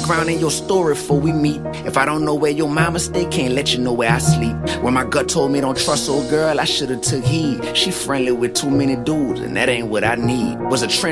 background in your story before we meet. If I don't know where your mama stay, can't let you know where I sleep. When my gut told me don't trust old girl, I should've took heed. She friendly with too many dudes, and that ain't what I need. Was a trend